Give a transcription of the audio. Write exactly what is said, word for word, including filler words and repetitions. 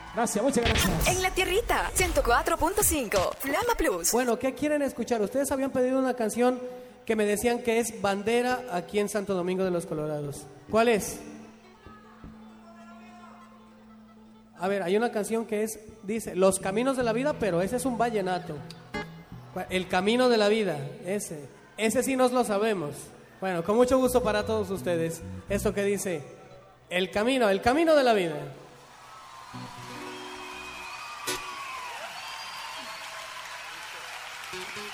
Gracias, muchas gracias. En la tierrita, ciento cuatro punto cinco, Flama Plus. Bueno, ¿qué quieren escuchar? Ustedes habían pedido una canción que me decían que es bandera aquí en Santo Domingo de los Colorados. ¿Cuál es? A ver, hay una canción que es, dice, Los Caminos de la Vida, pero ese es un vallenato. El Camino de la Vida, ese. Ese sí nos lo sabemos. Bueno, con mucho gusto para todos ustedes. Esto que dice, El Camino, el Camino de la Vida.